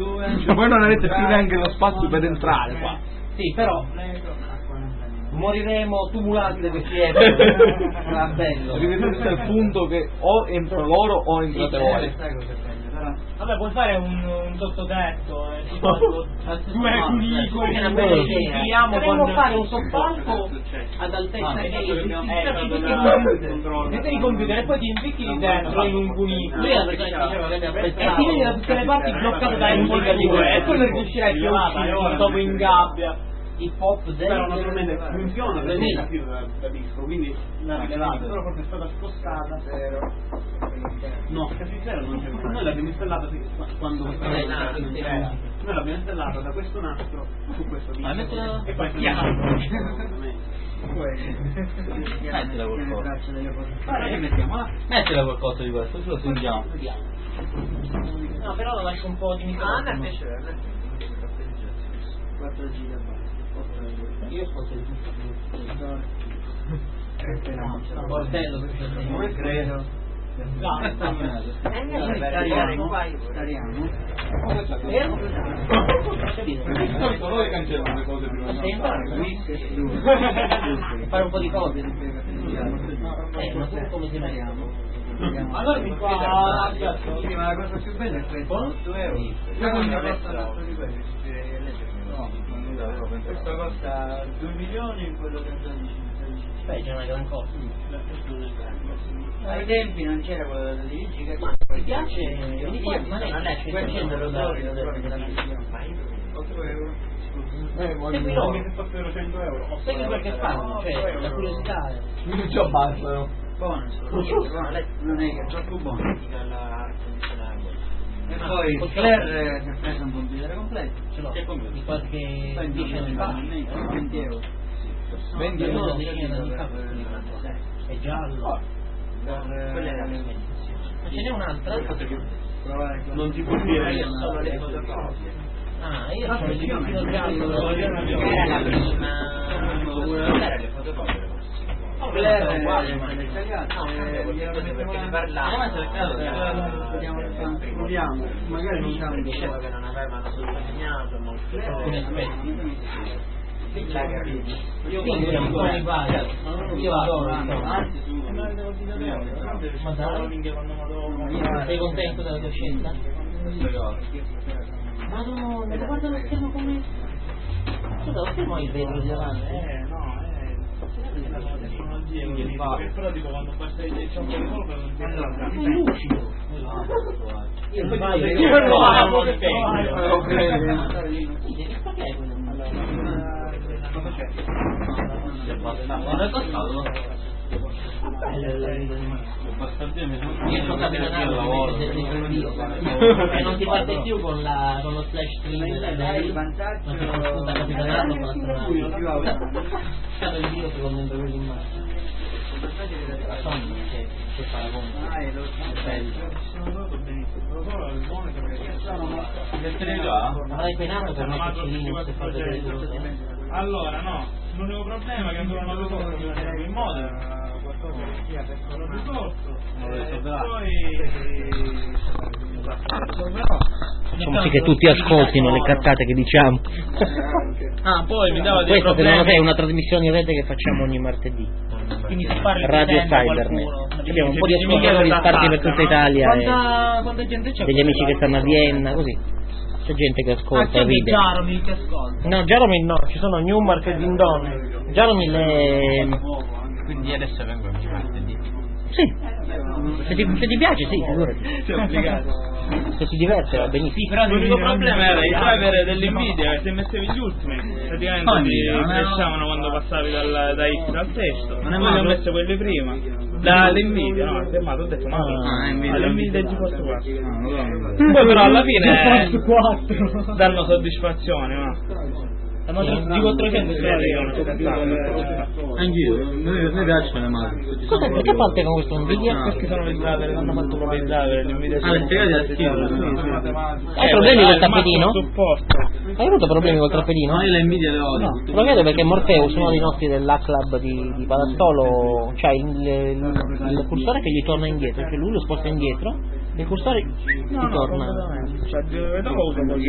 Poi non avete più neanche lo spazio per entrare qua. Sì, però moriremo tumulati da questi eventi. Sarà bello. Rivedete al punto che o entrano loro o entrate voi. Vabbè, puoi fare un sottotetto, tipo due cunicoli, dovremmo fare un soppalco ad altezza metti i computer e poi ti impicchi lì dentro in un cunicolo e ti vedi da tutte le parti bloccato da un polverone e tu non riuscirai più a uscire dopo in gabbia. Hip hop però naturalmente funziona perché non è più da disco, quindi l'ha rivelato, però forse è stata spostata. No, zero non c'è. Noi l'abbiamo installata quando noi l'abbiamo installata da questo nastro su questo disco e poi Mettila qualcosa di questo, ce lo sentiamo. No, però lo lascio un po' di microfono. a me piace 4 GB. Io ascolto di tutto. Bordello, come credo. Noi cancelliamo le cose prima. Fare un po' di cose. Ma tu come ti chiamiamo? Allora mi fa la cosa più bella è questa, 8 euro. Questo costa 2 milioni, quello che è 12. Beh, c'è una gran cosa. Ai tempi non c'era quello da 12 giga. Ti piace? Ma non è 500 euro. 8 euro. Segui loro. 100 euro. Segui quel che fanno, cioè la curiosità è. Non ci abbassano. Buono, non è che è troppo buono. E poi il Claire si è preso un computer completo. Ce l'ho. Di qualche 10 anni fa. 20 euro. 20 euro. È giallo. Quella è la mia. Ma ce n'è un'altra? Non ti può dire solo le fotocopie. Ah, io ho il limitino giallo. Era la prima. Era le fotocopie. Claire è uguale, ma in italiano. Perché ne parlavo. Proviamo, magari non siamo in Diceva che non avevano sottolineato alcuni aspetti. Io adoro. Ma sei contento della tua scelta? Madonna, guarda lo schermo come. Scusa, lo schermo hai il vetro di davanti? però tipo quando basta il ciocco di polvere non ti È lucido. Io non è costato? Io sono capitanato e non ti parte più con lo splash screen, ma sono appunto capitanato con il video secondo me quell'immagine. La Sony che paragone. Avrai penato per metterci lì non si fa vedere tutto. Allora no, l'unico problema è che ancora non lo ricordo in modo Diciamo sì che tutti ascoltino le cazzate che diciamo. Poi mi dava dei Questa problemi. secondo me è una trasmissione in rete che facciamo ogni martedì. Quindi si parla Radio Cybernet. Abbiamo un po' di ascoltatori sparsi per tutta Italia. Quanta gente c'è? Degli amici che stanno a Vienna, così. C'è gente che ascolta, ride. Jaromil che ascolta. No, Jaromil no, ci sono Newmark e Dindon. Jaromil è... Quindi adesso vengo ogni martedì. Sì, se ti piace sì, figurati. Sei obbligato. Se ti diverte va benissimo. Però l'unico problema era il driver dell'Nvidia, che se messevi gli ultimi praticamente ti crashavano quando passavi da X al testo. Non ho messo quelli prima. Dall'Nvidia, no, fermato, ho detto no, all'Nvidia GeForce 4. Poi però alla fine danno soddisfazione, ma dico 300 Anch'io, mi piacciono le macchine. Cosa perché fatte con questo Nvidia? perché sono le driver, hanno fatto proprio i driver l'Nvidia. Le spiegate a schifo. Hai problemi col tappetino? Supporto. Hai avuto problemi col tappetino? Ma io le Nvidia le odio. No, lo vedo perché Morpheus, uno dei nostri dell'A-Club di Palazzolo, c'ha il cursore che gli torna indietro, cioè lui lo sposta indietro, il cursore gli torna. Cioè, dopo uso